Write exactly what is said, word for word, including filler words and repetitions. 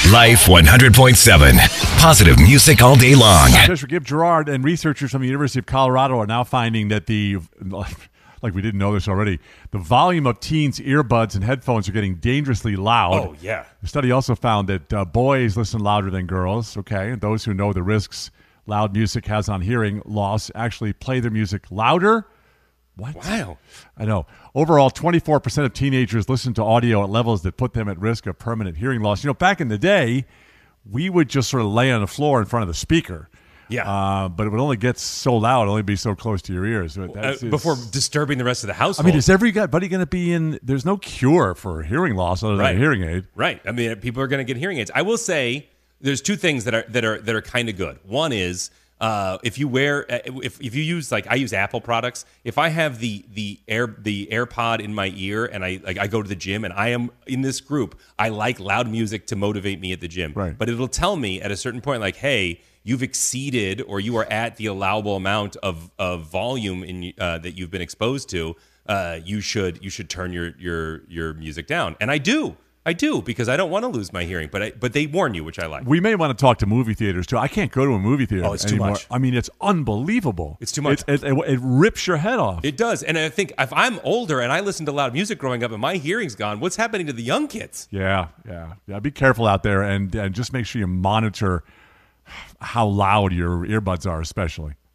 Life one hundred point seven. Positive music all day long. Professor Gib Gerard and researchers from the University of Colorado are now finding that the, like we didn't know this already, the volume of teens' earbuds and headphones are getting dangerously loud. Oh, yeah. The study also found that uh, boys listen louder than girls, okay? And those who know the risks loud music has on hearing loss actually play their music louder. What? Wow. I know. Overall, twenty-four percent of teenagers listen to audio at levels that put them at risk of permanent hearing loss. You know, back in the day, we would just sort of lay on the floor in front of the speaker. Yeah. Uh, but it would only get so loud, only be so close to your ears. Uh, before disturbing the rest of the household. I mean, is everybody going to be in? There's no cure for hearing loss other than Right. a hearing aid. Right. I mean, people are going to get hearing aids. I will say there's two things that are that are that are kind of good. One is uh, if you wear if if you use like I use Apple products. If I have the the air the AirPod in my ear and I like I go to the gym and I am in this group, I like loud music to motivate me at the gym. Right. But it'll tell me at a certain point, like, hey, you've exceeded or you are at the allowable amount of, of volume in uh, that you've been exposed to. Uh, you should you should turn your your your music down, and I do. I do because I don't want to lose my hearing, but I, but they warn you, which I like. We may want to talk to movie theaters too. I can't go to a movie theater Oh, it's too anymore. much. I mean, it's unbelievable. It's too much. It, it, it, it rips your head off. It does, and I think if I'm older and I listen to loud music growing up and my hearing's gone, what's happening to the young kids? Yeah, yeah, yeah. Be careful out there, and, and just make sure you monitor how loud your earbuds are, especially.